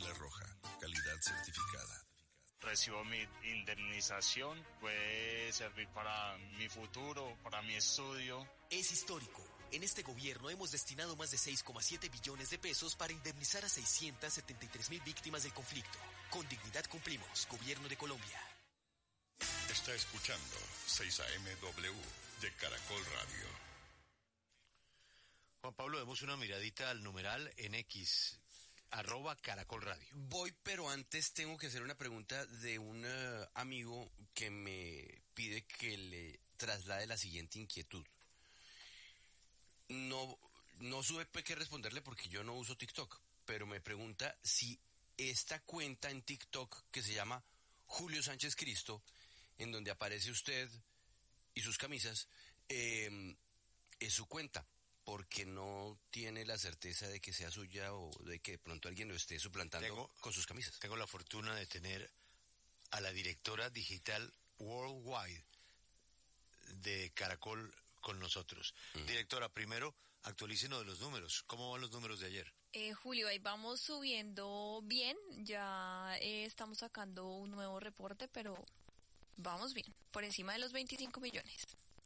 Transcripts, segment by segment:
Águila Roja, calidad certificada. Recibo mi indemnización, puede servir para mi futuro, para mi estudio. Es histórico. En este gobierno hemos destinado más de 6,7 billones de pesos para indemnizar a 673,000 víctimas del conflicto. Con dignidad cumplimos, Gobierno de Colombia. Está escuchando 6AMW de Caracol Radio. Juan Pablo, demos una miradita al numeral en X, @Caracol Radio. Voy, pero antes tengo que hacer una pregunta de un amigo que me pide que le traslade la siguiente inquietud. No supe qué responderle porque yo no uso TikTok, pero me pregunta si esta cuenta en TikTok que se llama Julio Sánchez Cristo, en donde aparece usted y sus camisas, es su cuenta, porque no tiene la certeza de que sea suya o de que de pronto alguien lo esté suplantando con sus camisas. Tengo la fortuna de tener a la directora digital worldwide de Caracol con nosotros. Directora, primero, actualícenos de los números. ¿Cómo van los números de ayer? Julio, ahí vamos subiendo bien. Ya estamos sacando un nuevo reporte, pero vamos bien. Por encima de los 25 millones.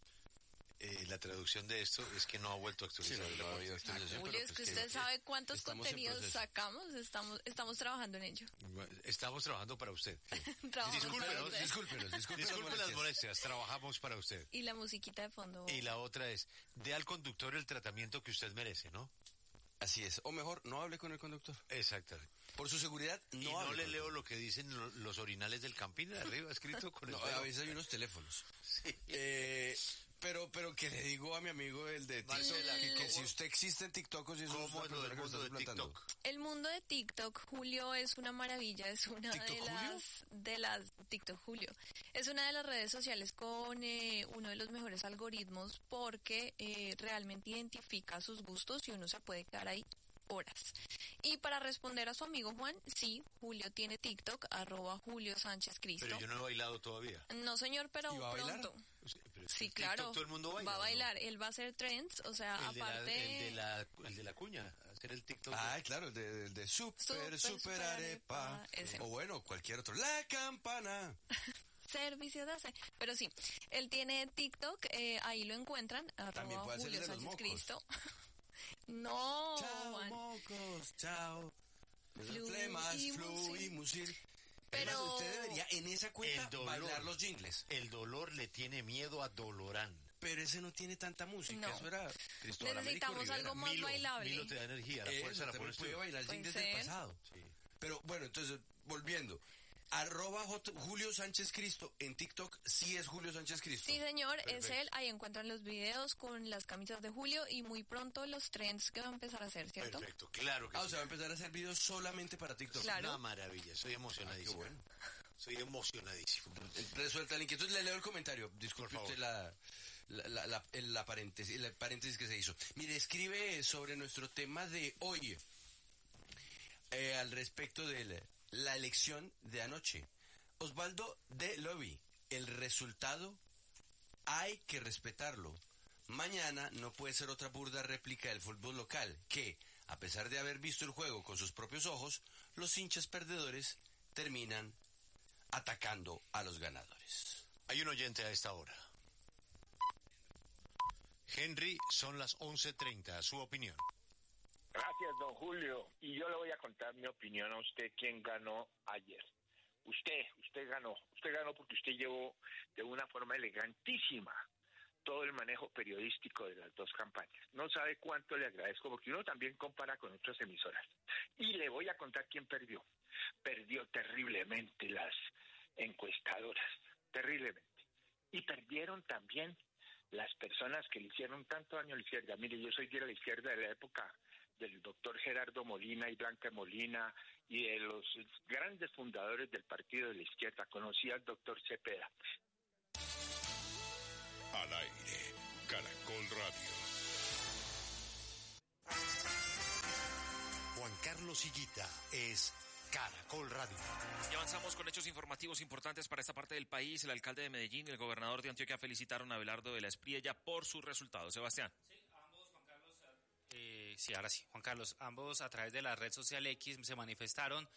La traducción de esto es que no ha vuelto a actualizar. Sí, no ha habido actualización. Julio, es que usted sabe cuántos contenidos sacamos. Estamos trabajando en ello. Estamos trabajando para usted. Discúlpenos las molestias. Trabajamos para usted. Y la musiquita de fondo. Y la otra es, dé al conductor el tratamiento que usted merece, ¿no? Así es. O mejor, no hable con el conductor. Exactamente. Por su seguridad, no le leo lo que dicen los orinales del Campín de arriba, escrito con no, a veces hay unos teléfonos. Sí. Pero que le digo a mi amigo el de TikTok, que si usted existe en TikTok o si es ¿cómo es lo del mundo de TikTok? El mundo de TikTok, Julio, es una maravilla, es una de las TikTok, Julio. Es una de las redes sociales con uno de los mejores algoritmos porque realmente identifica sus gustos y uno se puede quedar ahí horas. Y para responder a su amigo Juan, sí, Julio tiene TikTok, @Julio Sánchez Cristo. Pero yo no he bailado todavía. No, señor, pero pronto. Sí, claro. Todo el mundo baila, va a bailar, ¿no? Él va a hacer trends, o sea, aparte... El de la cuña, hacer el TikTok. Ah, claro, el de super arepa. O bueno, cualquier otro. La campana. Servicio de hace. Pero sí, él tiene TikTok, ahí lo encuentran, @Julio Sánchez Cristo. No, chao, Juan. mocos, chao. Flemas, flu y musil. Pero además, usted debería en esa cuenta bailar los jingles. El dolor le tiene miedo a Dolorán. Pero ese no tiene tanta música, eso era Cristóbal Necesitamos algo más bailable. Milo te da energía, la fuerza la pones tú. Puede bailar jingles del pasado. Sí. Pero bueno, entonces, volviendo. @Julio Sánchez Cristo en TikTok, sí es Julio Sánchez Cristo. Sí, señor, perfecto. Es él. Ahí encuentran los videos con las camisas de Julio y muy pronto los trends que va a empezar a hacer, ¿cierto? Perfecto, claro que sí. O sea, va a empezar a hacer videos solamente para TikTok. Claro. Una maravilla, estoy emocionadísimo. Qué bueno. Soy emocionadísimo. Resuelta el inquietud, le leo el comentario. Disculpe usted la paréntesis que se hizo. Mire, escribe sobre nuestro tema de hoy, al respecto de la elección de anoche. Osvaldo de Lobby, el resultado hay que respetarlo. Mañana no puede ser otra burda réplica del fútbol local, que, a pesar de haber visto el juego con sus propios ojos, los hinchas perdedores terminan atacando a los ganadores. Hay un oyente a esta hora. Henry, son las 11:30, su opinión. Gracias, don Julio. Y yo le voy a contar mi opinión a usted, quién ganó ayer. Usted ganó. Usted ganó porque usted llevó de una forma elegantísima todo el manejo periodístico de las dos campañas. No sabe cuánto le agradezco, porque uno también compara con otras emisoras. Y le voy a contar quién perdió. Perdió terriblemente las encuestadoras, terriblemente. Y perdieron también las personas que le hicieron tanto daño a la izquierda. Mire, yo soy de la izquierda de la época del doctor Gerardo Molina y Blanca Molina y de los grandes fundadores del partido de la izquierda. Conocí al doctor Cepeda. Al aire, Caracol Radio. Juan Carlos Higuita es Caracol Radio. Y avanzamos con hechos informativos importantes para esta parte del país. El alcalde de Medellín y el gobernador de Antioquia felicitaron a Abelardo de la Espriella por su resultado. Sebastián. Sí, ambos, Juan Carlos, Sí, ahora sí. Juan Carlos, ambos a través de la red social X se manifestaron,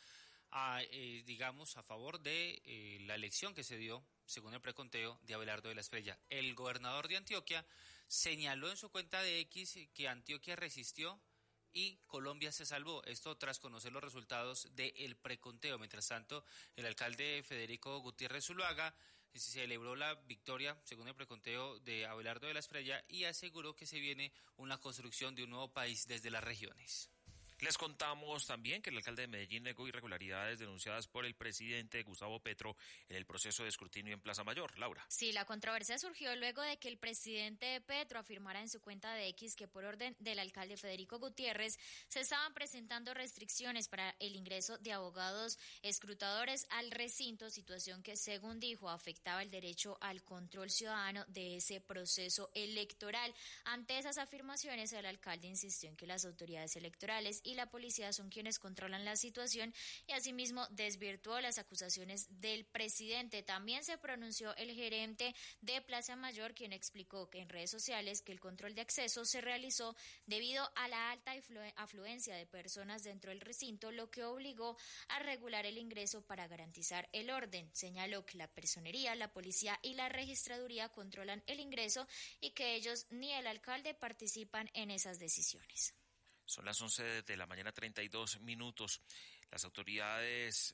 digamos, a favor de la elección que se dio, según el preconteo, de Abelardo de la Espriella. El gobernador de Antioquia señaló en su cuenta de X que Antioquia resistió y Colombia se salvó. Esto tras conocer los resultados del preconteo. Mientras tanto, el alcalde Federico Gutiérrez Zuluaga celebró la victoria, según el preconteo, de Abelardo de la Espriella y aseguró que se viene una construcción de un nuevo país desde las regiones. Les contamos también que el alcalde de Medellín negó irregularidades denunciadas por el presidente Gustavo Petro en el proceso de escrutinio en Plaza Mayor. Laura. Sí, la controversia surgió luego de que el presidente Petro afirmara en su cuenta de X que por orden del alcalde Federico Gutiérrez se estaban presentando restricciones para el ingreso de abogados escrutadores al recinto, situación que, según dijo, afectaba el derecho al control ciudadano de ese proceso electoral. Ante esas afirmaciones, el alcalde insistió en que las autoridades electorales y la policía son quienes controlan la situación y asimismo desvirtuó las acusaciones del presidente. También se pronunció el gerente de Plaza Mayor, quien explicó que en redes sociales que el control de acceso se realizó debido a la alta afluencia de personas dentro del recinto, lo que obligó a regular el ingreso para garantizar el orden. Señaló que la personería, la policía y la registraduría controlan el ingreso y que ellos ni el alcalde participan en esas decisiones. Son las 11 de la mañana, 32 minutos. Las autoridades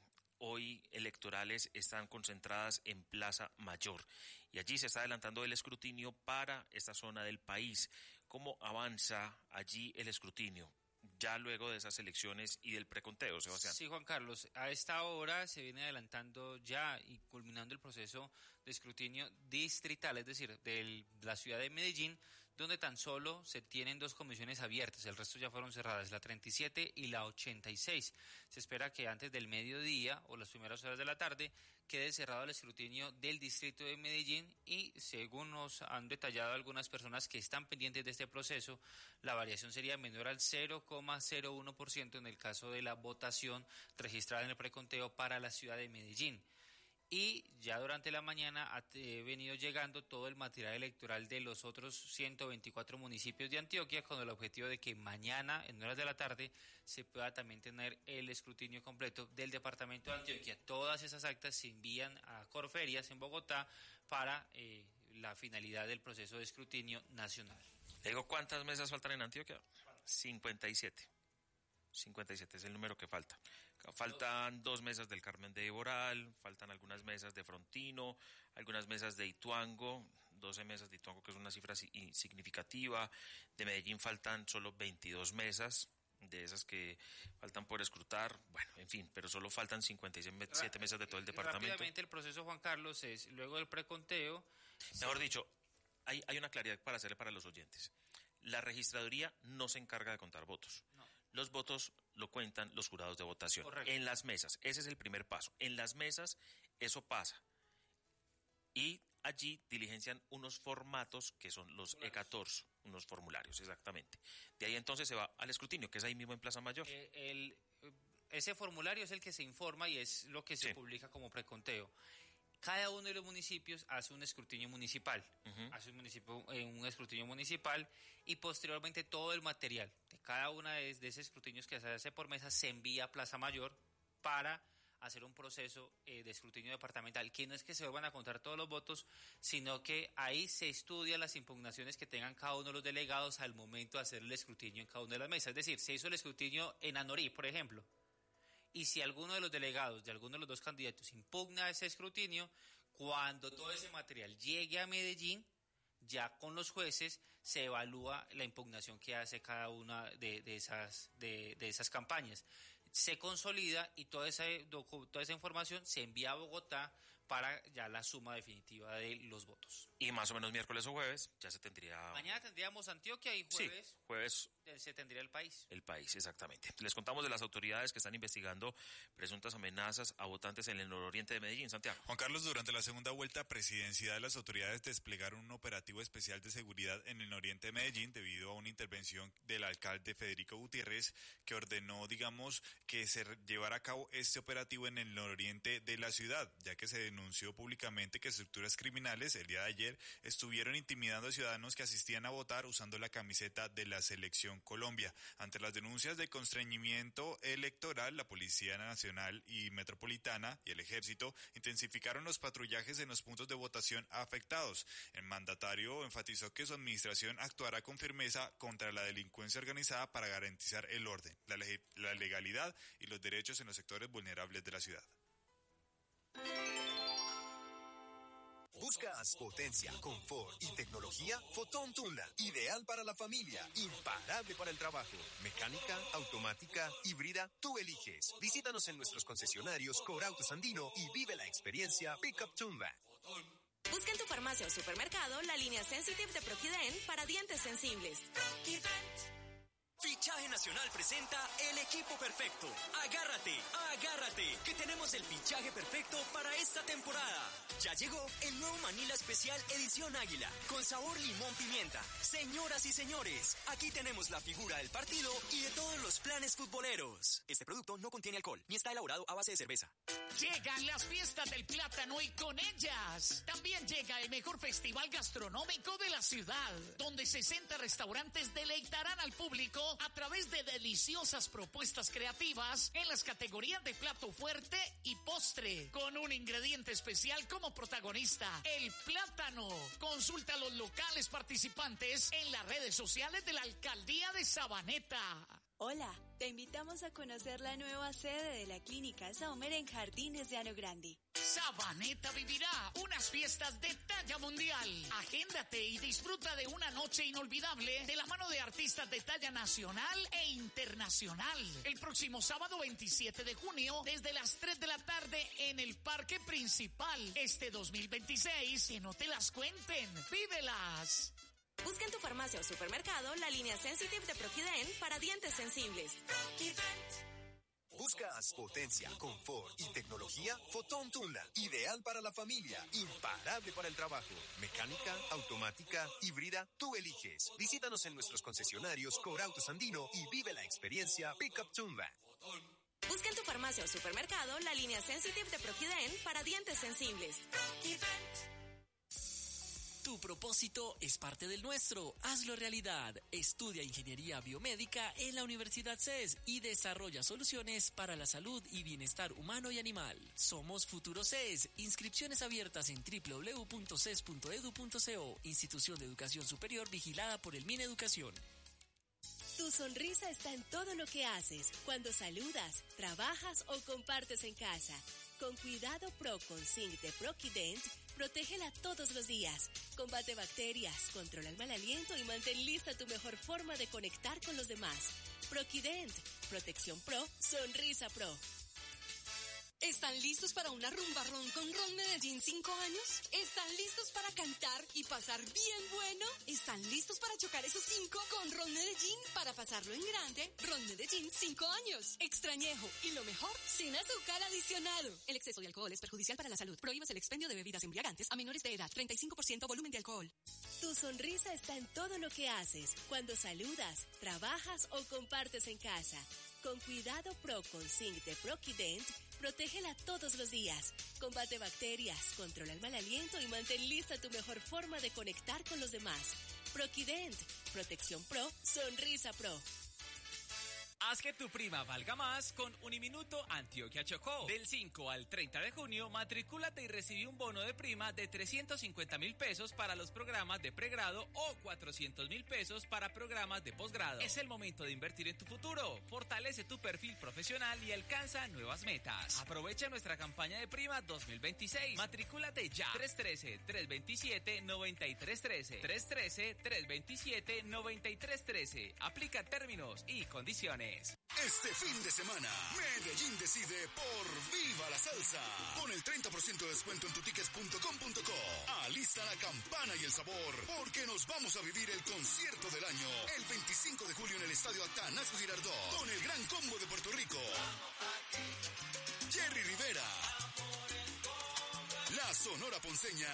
hoy electorales están concentradas en Plaza Mayor y allí se está adelantando el escrutinio para esta zona del país. ¿Cómo avanza allí el escrutinio ya luego de esas elecciones y del preconteo, Sebastián? Sí, Juan Carlos, a esta hora se viene adelantando ya y culminando el proceso de escrutinio distrital, es decir, de la ciudad de Medellín, donde tan solo se tienen 2 comisiones abiertas, el resto ya fueron cerradas, la 37 y la 86. Se espera que antes del mediodía o las primeras horas de la tarde quede cerrado el escrutinio del distrito de Medellín y, según nos han detallado algunas personas que están pendientes de este proceso, la variación sería menor al 0,01% en el caso de la votación registrada en el preconteo para la ciudad de Medellín. Y ya durante la mañana ha venido llegando todo el material electoral de los otros 124 municipios de Antioquia con el objetivo de que mañana, en horas de la tarde, se pueda también tener el escrutinio completo del departamento de Antioquia. Todas esas actas se envían a Corferias en Bogotá para la finalidad del proceso de escrutinio nacional. Le digo, ¿cuántas mesas faltan en Antioquia? 57. 57 es el número que falta. Faltan 2 mesas del Carmen de Iboral, faltan algunas mesas de Frontino, algunas mesas de Ituango, 12 mesas de Ituango, que es una cifra significativa. De Medellín faltan solo 22 mesas, de esas que faltan por escrutar. Bueno, en fin, pero solo faltan 57 mesas de todo el departamento. Rápidamente el proceso, Juan Carlos, es luego del preconteo. Mejor dicho, hay una claridad para hacerle para los oyentes. La registraduría no se encarga de contar votos. No. Los votos lo cuentan los jurados de votación. Correcto. En las mesas, ese es el primer paso. En las mesas eso pasa. Y allí diligencian unos formatos que son los E14, unos formularios, exactamente. De ahí entonces se va al escrutinio, que es ahí mismo en Plaza Mayor. Ese formulario es el que se informa y es lo que se publica como preconteo. Cada uno de los municipios hace un escrutinio municipal, un escrutinio municipal y posteriormente todo el material de cada una de esos escrutinios que se hace por mesa se envía a Plaza Mayor para hacer un proceso de escrutinio departamental, que no es que se vuelvan a contar todos los votos, sino que ahí se estudian las impugnaciones que tengan cada uno de los delegados al momento de hacer el escrutinio en cada una de las mesas. Es decir, se hizo el escrutinio en Anorí, por ejemplo, y si alguno de los delegados de alguno de los 2 candidatos impugna ese escrutinio, cuando todo ese material llegue a Medellín, ya con los jueces se evalúa la impugnación que hace cada una de esas campañas. Se consolida y toda esa información se envía a Bogotá para ya la suma definitiva de los votos. Y más o menos miércoles o jueves ya se tendría... Mañana tendríamos Antioquia y jueves... Sí, jueves se tendría el país. El país, exactamente. Les contamos de las autoridades que están investigando presuntas amenazas a votantes en el nororiente de Medellín. Santiago. Juan Carlos, durante la segunda vuelta presidencial, las autoridades desplegaron un operativo especial de seguridad en el nororiente de Medellín debido a una intervención del alcalde Federico Gutiérrez que ordenó, que se llevara a cabo este operativo en el nororiente de la ciudad, ya que se denunció públicamente que estructuras criminales el día de ayer estuvieron intimidando a ciudadanos que asistían a votar usando la camiseta de la selección Migración Colombia. Ante las denuncias de constreñimiento electoral, la Policía Nacional y Metropolitana y el Ejército intensificaron los patrullajes en los puntos de votación afectados. El mandatario enfatizó que su administración actuará con firmeza contra la delincuencia organizada para garantizar el orden, la legalidad y los derechos en los sectores vulnerables de la ciudad. ¿Buscas potencia, confort y tecnología? Fotón Tundra, ideal para la familia, imparable para el trabajo. Mecánica, automática, híbrida, tú eliges. Visítanos en nuestros concesionarios Corautos Andino y vive la experiencia Pickup Tundra. Busca en tu farmacia o supermercado la línea Sensitive de Proquident para dientes sensibles. Fichaje Nacional presenta el equipo perfecto. Agárrate, que tenemos el fichaje perfecto para esta temporada. Ya llegó el nuevo Manila Especial Edición Águila, con sabor limón pimienta. Señoras y señores, aquí tenemos la figura del partido y de todos los planes futboleros. Este producto no contiene alcohol, ni está elaborado a base de cerveza. Llegan las fiestas del plátano y con ellas también llega el mejor festival gastronómico de la ciudad, donde 60 restaurantes deleitarán al público a través de deliciosas propuestas creativas en las categorías de plato fuerte y postre, con un ingrediente especial como protagonista, el plátano. Consulta los locales participantes en las redes sociales de la Alcaldía de Sabaneta. Hola, te invitamos a conocer la nueva sede de la Clínica Saumer en Jardines de Ano Grande. Sabaneta vivirá unas fiestas de talla mundial. Agéndate y disfruta de una noche inolvidable de la mano de artistas de talla nacional e internacional. El próximo sábado 27 de junio, desde las 3 de la tarde en el Parque Principal. Este 2026, que no te las cuenten, vívelas. Busca en tu farmacia o supermercado la línea Sensitive de Proquident para dientes sensibles. ¿Buscas potencia, confort y tecnología? Fotón Tundra, ideal para la familia, imparable para el trabajo. Mecánica, automática, híbrida, tú eliges. Visítanos en nuestros concesionarios Corautos Andino y vive la experiencia Pickup Tundra. Busca en tu farmacia o supermercado la línea Sensitive de Proquident para dientes sensibles. Tu propósito es parte del nuestro. Hazlo realidad. Estudia Ingeniería Biomédica en la Universidad CES y desarrolla soluciones para la salud y bienestar humano y animal. Somos Futuro CES. Inscripciones abiertas en www.ces.edu.co. Institución de Educación Superior vigilada por el Mineducación. Tu sonrisa está en todo lo que haces, cuando saludas, trabajas o compartes en casa. Con Cuidado Pro con Zinc de Proquident, protégela todos los días. Combate bacterias, controla el mal aliento y mantén lista tu mejor forma de conectar con los demás. Proquident, protección pro, sonrisa pro. ¿Están listos para una rumba ron con Ron Medellín 5 años? ¿Están listos para cantar y pasar bien bueno? ¿Están listos para chocar esos 5 con Ron Medellín para pasarlo en grande? Ron Medellín 5 años. Extrañejo y lo mejor, sin azúcar adicionado. El exceso de alcohol es perjudicial para la salud. Prohíbas el expendio de bebidas embriagantes a menores de edad. 35% volumen de alcohol. Tu sonrisa está en todo lo que haces, cuando saludas, trabajas o compartes en casa. Con Cuidado Pro con Zinc de Proquident, protégela todos los días. Combate bacterias, controla el mal aliento y mantén lista tu mejor forma de conectar con los demás. Proquident, protección pro, sonrisa pro. Haz que tu prima valga más con Uniminuto Antioquia Chocó. Del 5 al 30 de junio, matricúlate y recibí un bono de prima de 350,000 pesos para los programas de pregrado o 400,000 pesos para programas de posgrado. Es el momento de invertir en tu futuro. Fortalece tu perfil profesional y alcanza nuevas metas. Aprovecha nuestra campaña de prima 2026. Matricúlate ya. 313-327-9313. 313-327-9313. Aplica términos y condiciones. Este fin de semana, Medellín decide por Viva la Salsa. Con el 30% de descuento en tutickets.com.co. Alista la campana y el sabor, porque nos vamos a vivir el concierto del año el 25 de julio en el Estadio Atanasio Girardot, con el gran combo de Puerto Rico. Jerry Rivera, la Sonora Ponceña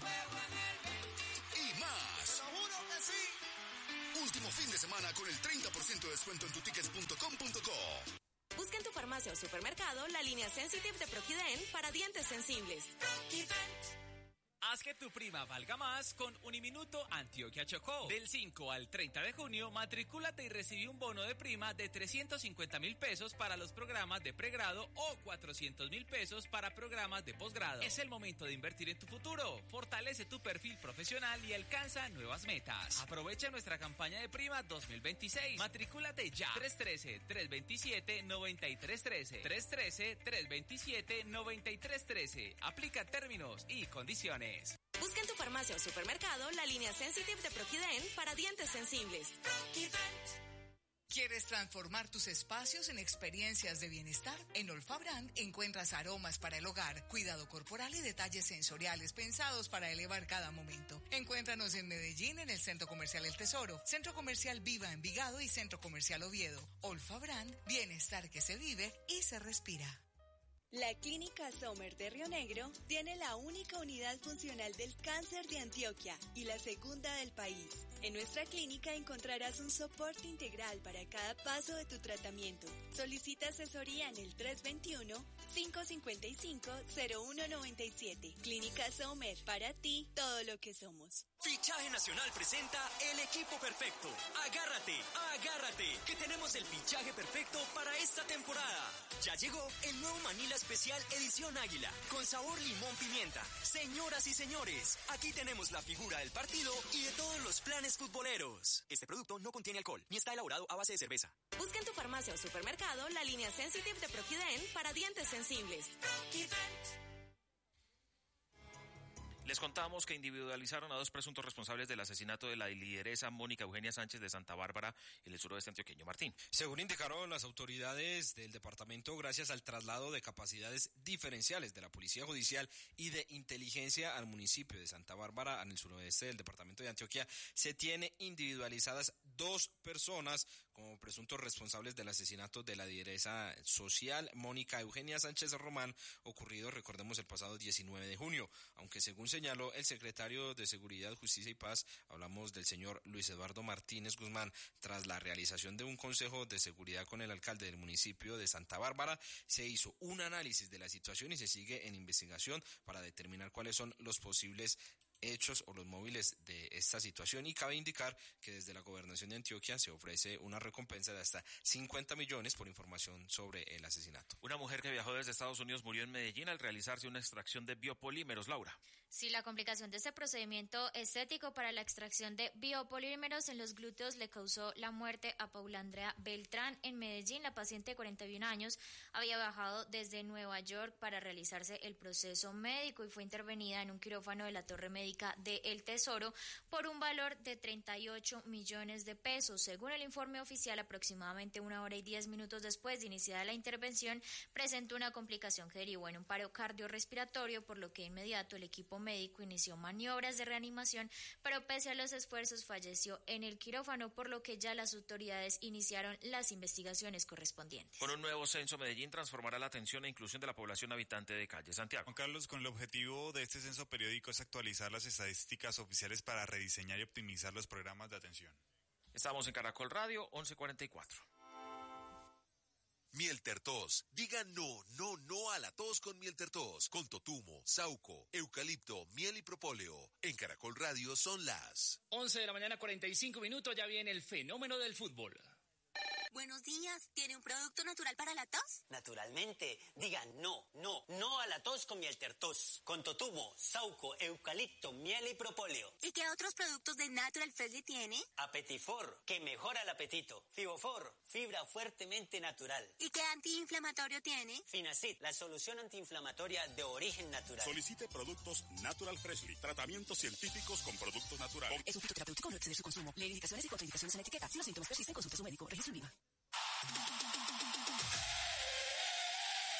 y más. ¡Seguro que sí! Último fin de semana con el 30% de descuento en tutickets.com.co. Busca en tu farmacia o supermercado la línea Sensitive de Proquident para dientes sensibles. Haz que tu prima valga más con Uniminuto Antioquia Chocó. Del 5 al 30 de junio, matricúlate y recibí un bono de prima de 350.000 pesos para los programas de pregrado o 400.000 pesos para programas de posgrado. Es el momento de invertir en tu futuro. Fortalece tu perfil profesional y alcanza nuevas metas. Aprovecha nuestra campaña de prima 2026. Matricúlate ya. 313-327-9313. 313-327-9313. Aplica términos y condiciones. Busca en tu farmacia o supermercado la línea Sensitive de Proquiden para dientes sensibles. ¿Quieres transformar tus espacios en experiencias de bienestar? En Olfa Brand encuentras aromas para el hogar, cuidado corporal y detalles sensoriales pensados para elevar cada momento. Encuéntranos en Medellín en el Centro Comercial El Tesoro, Centro Comercial Viva Envigado y Centro Comercial Oviedo. Olfa Brand, bienestar que se vive y se respira. La Clínica Sommer de Río Negro tiene la única unidad funcional del cáncer de Antioquia y la segunda del país. En nuestra clínica encontrarás un soporte integral para cada paso de tu tratamiento. Solicita asesoría en el 321-555-0197. Clínica Sommer, para ti, todo lo que somos. Fichaje Nacional presenta el equipo perfecto. Agárrate, agárrate, que tenemos el fichaje perfecto para esta temporada. Ya llegó el nuevo Manila Especial Edición Águila, con sabor limón pimienta. Señoras y señores, aquí tenemos la figura del partido y de todos los planes futboleros. Este producto no contiene alcohol, ni está elaborado a base de cerveza. Busca en tu farmacia o supermercado la línea Sensitive de Proquiden para dientes sensibles. Les contamos que individualizaron a 2 presuntos responsables del asesinato de la lideresa Mónica Eugenia Sánchez de Santa Bárbara en el suroeste antioqueño. Martín. Según indicaron las autoridades del departamento, gracias al traslado de capacidades diferenciales de la Policía Judicial y de Inteligencia al municipio de Santa Bárbara, en el suroeste del departamento de Antioquia, se tiene individualizadas 2 personas como presuntos responsables del asesinato de la lideresa social Mónica Eugenia Sánchez Román, ocurrido, recordemos, el pasado 19 de junio, aunque según señaló el secretario de Seguridad, Justicia y Paz, hablamos del señor Luis Eduardo Martínez Guzmán, tras la realización de un consejo de seguridad con el alcalde del municipio de Santa Bárbara, se hizo un análisis de la situación y se sigue en investigación para determinar cuáles son los posibles hechos o los móviles de esta situación, y cabe indicar que desde la Gobernación de Antioquia se ofrece una recompensa de hasta 50 millones por información sobre el asesinato. Una mujer que viajó desde Estados Unidos murió en Medellín al realizarse una extracción de biopolímeros. Laura. Sí, la complicación de este procedimiento estético para la extracción de biopolímeros en los glúteos le causó la muerte a Paula Andrea Beltrán en Medellín. La paciente de 41 años había viajado desde Nueva York para realizarse el proceso médico y fue intervenida en un quirófano de la Torre Médica de El Tesoro por un valor de 38 millones de pesos. Según el informe oficial, aproximadamente 1 hora y 10 minutos después de iniciada la intervención, presentó una complicación que derivó en un paro cardiorrespiratorio, por lo que de inmediato el equipo médico inició maniobras de reanimación, pero pese a los esfuerzos falleció en el quirófano, por lo que ya las autoridades iniciaron las investigaciones correspondientes. Con un nuevo censo, Medellín transformará la atención e inclusión de la población habitante de calle. Santiago. Juan Carlos, con el objetivo de este censo periódico es actualizar las estadísticas oficiales para rediseñar y optimizar los programas de atención. Estamos en Caracol Radio, 11:44. Miel Tertos. Diga no, no, no a la tos con Miel Tertos. Con totumo, sauco, eucalipto, miel y propóleo. En Caracol Radio son las 11 de la mañana, 45 minutos. Ya viene el fenómeno del fútbol. Buenos días, ¿tiene un producto natural para la tos? Naturalmente, digan no, no, no a la tos con Miel Tertos, con totumo, sauco, eucalipto, miel y propóleo. ¿Y qué otros productos de Natural Freshly tiene? Apetifor, que mejora el apetito. Fibofor, fibra fuertemente natural. ¿Y qué antiinflamatorio tiene? Finacid, la solución antiinflamatoria de origen natural. Solicite productos Natural Freshly, tratamientos científicos con productos naturales. Es un fitoterapéutico, no exceder su consumo. Lee indicaciones y contraindicaciones en la etiqueta. Si los síntomas persisten, consulte a su médico. Registro en Viva.